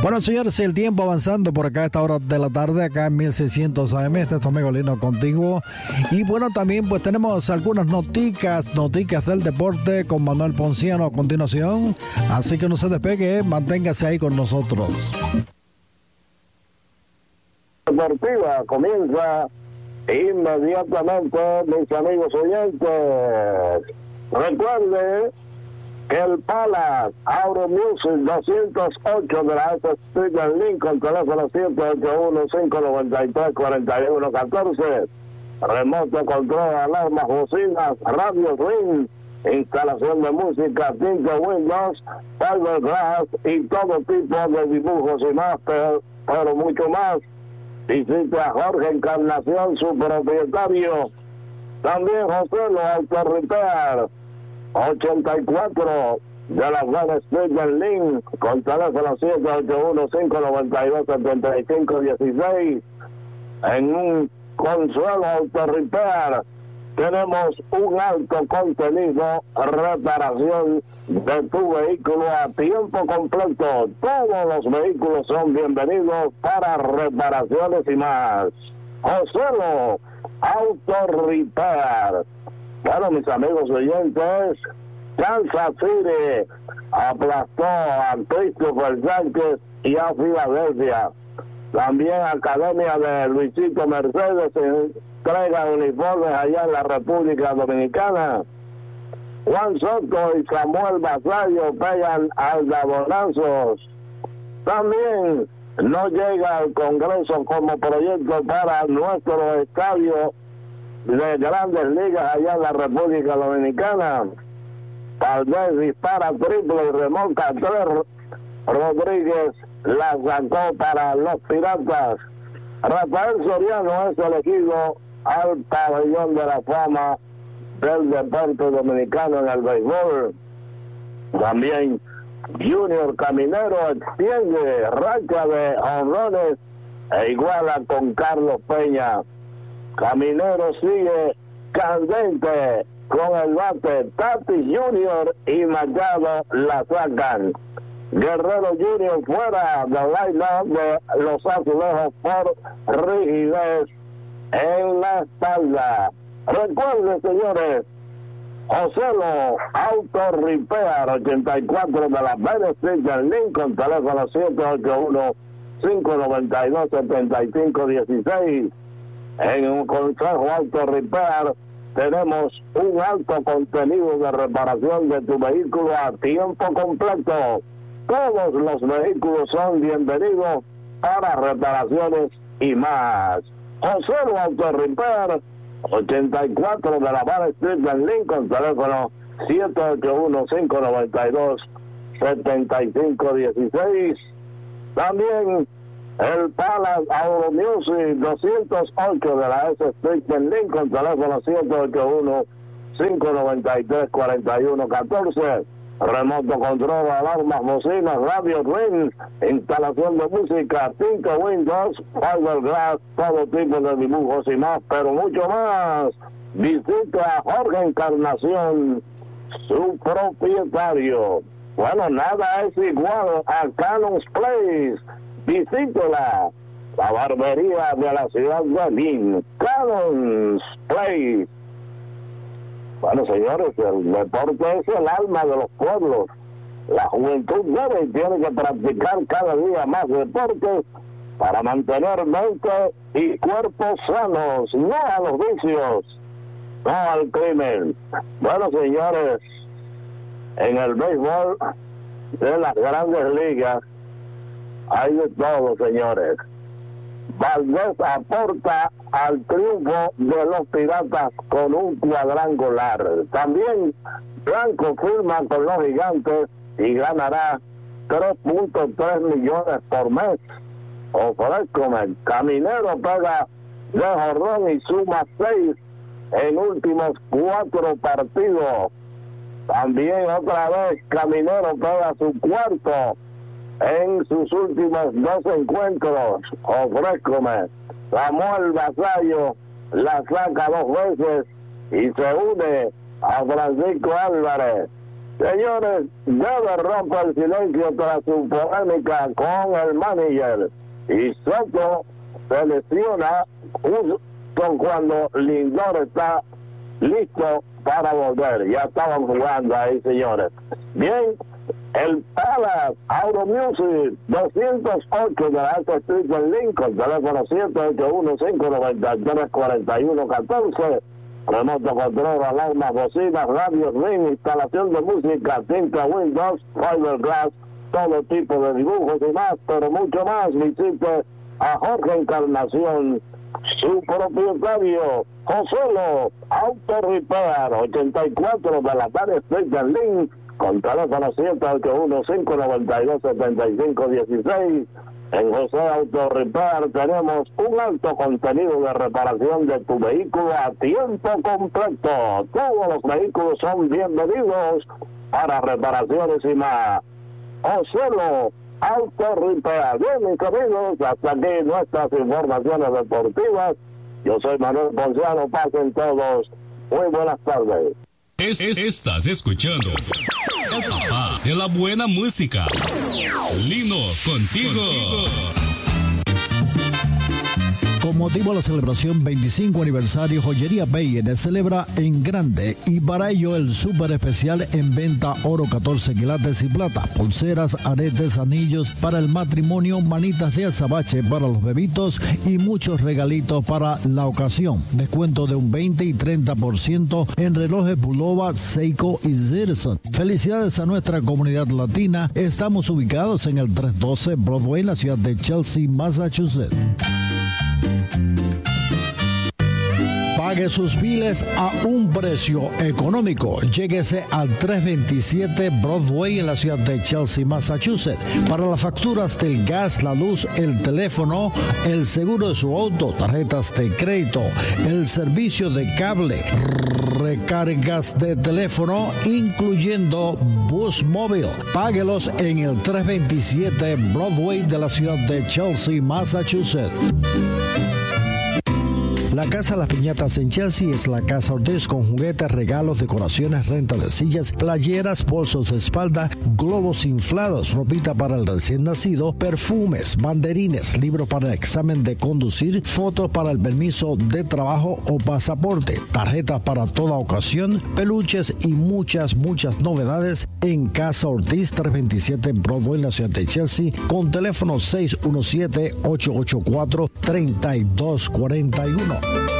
Bueno, señores, el tiempo avanzando por acá a esta hora de la tarde, acá en 1600 AM, este es tu amigo Lino contigo. Y bueno, también pues tenemos algunas noticias del deporte con Manuel Ponciano a continuación. Así que no se despegue, manténgase ahí con nosotros. Deportiva comienza inmediatamente, mis amigos oyentes. Recuerde que el Palace Auto Music 208 de la S Street en Lincoln, teléfono 781-593-4114, remoto control, alarmas, bocinas, radio ring, instalación de música, tinte Windows, fiberglass y todo tipo de dibujos y más, pero mucho más. Visite a Jorge Encarnación, su propietario. También José Lo Auto Repair 84 de la Glen Street en Lynn, con teléfono 781-592-7516. En un Consuelo Auto Repair tenemos un alto contenido, reparación de tu vehículo a tiempo completo. Todos los vehículos son bienvenidos para reparaciones y más. Joselo Auto Repair. Bueno, mis amigos oyentes, Kansas City aplastó a Christopher Sánchez y a Filadelfia. También Academia de Luisito Mercedes entrega uniformes allá en la República Dominicana. Juan Soto y Samuel Basayo pegan aldabonazos. También no llega al Congreso como proyecto para nuestro estadio de Grandes Ligas allá en la República Dominicana. Valdés dispara triple y remolca 3. Rodríguez la sacó para los Piratas. Rafael Soriano es elegido al pabellón de la fama del deporte dominicano en el béisbol. También Junior Caminero extiende racha de honrones e iguala con Carlos Peña. Caminero sigue candente con el bate. Tati Junior y Machado la sacan. Guerrero Junior fuera del line-up de los Azulejos por rigidez en la espalda. Recuerden, señores, Joselo Auto Repair 84 de la Main Street en Lincoln, teléfono 781-592-7516. En un Consejo Auto Repair tenemos un alto contenido de reparación de tu vehículo a tiempo completo. Todos los vehículos son bienvenidos para reparaciones y más. José Auto Repair 84 de la Bar Street en Lincoln, teléfono 781-592-7516. También el Palace Auto Music 208 de la S Street en Lincoln, teléfono 781-593-4114. Remoto control, alarmas, bocinas, radio ring, instalación de música, tinte Windows, fiberglass, todo tipo de dibujos y más, pero mucho más. Visita a Jorge Encarnación, su propietario. Bueno, nada es igual a Cannon's Place. Visítela, la barbería de la ciudad de Lynn. Cannon's Place. Bueno, señores, el deporte es el alma de los pueblos. La juventud debe y tiene que practicar cada día más deportes para mantener mente y cuerpo sanos, no a los vicios, no al crimen. Bueno, señores, en el béisbol de las Grandes Ligas hay de todo, señores. Valdés aporta al triunfo de los Piratas con un cuadrangular. También Blanco firma con los Gigantes y ganará 3.3 millones por mes. Ofrézcome, Caminero pega de jonrón y suma 6 en últimos 4 partidos. También otra vez Caminero pega su cuarto en sus últimos 2 encuentros. Ofrézcome, Samuel Basayo la saca 2 veces y se une a Francisco Álvarez. Señores, debe romper el silencio tras su polémica con el manager. Y Soto se lesiona justo cuando Lindor está listo para volver. Ya estaban jugando ahí, señores. Bien, el Palace Auto Music 208 de la Alta Street en Lincoln, teléfono 781-593-4114. Remoto control, alarmas, bocinas, radios, ring, instalación de música, tinta, windows, fiberglass, todo tipo de dibujos y más, pero mucho más. Visite a Jorge Encarnación, su propietario, Josuelo Auto Repair, 84 de la Tarde Street en Link, con teléfono 781-592-7516. En José Auto Repair tenemos un alto contenido de reparación de tu vehículo a tiempo completo. Todos los vehículos son bienvenidos para reparaciones y más. José Auto Repair. Bien, mis amigos, hasta aquí nuestras informaciones deportivas. Yo soy Manuel Ponciano, pasen todos muy buenas tardes. Estás escuchando el papá de la buena música, Lino contigo. Con motivo de la celebración 25 aniversario, Joyería Bayer celebra en grande y para ello el súper especial en venta oro 14 quilates y plata, pulseras, aretes, anillos para el matrimonio, manitas de azabache para los bebitos y muchos regalitos para la ocasión. Descuento de un 20 y 30% en relojes Bulova, Seiko y Zirson. Felicidades a nuestra comunidad latina. Estamos ubicados en el 312 Broadway, en la ciudad de Chelsea, Massachusetts. Pague sus biles a un precio económico. Lléguese al 327 Broadway en la ciudad de Chelsea, Massachusetts. Para las facturas del gas, la luz, el teléfono, el seguro de su auto, tarjetas de crédito, el servicio de cable, recargas de teléfono, incluyendo bus móvil. Páguelos en el 327 Broadway de la ciudad de Chelsea, Massachusetts. La Casa Las Piñatas en Chelsea es la Casa Ortiz, con juguetes, regalos, decoraciones, renta de sillas, playeras, bolsos de espalda, globos inflados, ropita para el recién nacido, perfumes, banderines, libros para el examen de conducir, fotos para el permiso de trabajo o pasaporte, tarjetas para toda ocasión, peluches y muchas novedades en Casa Ortiz, 327 Broadway en la ciudad de Chelsea, con teléfono 617-884-3241.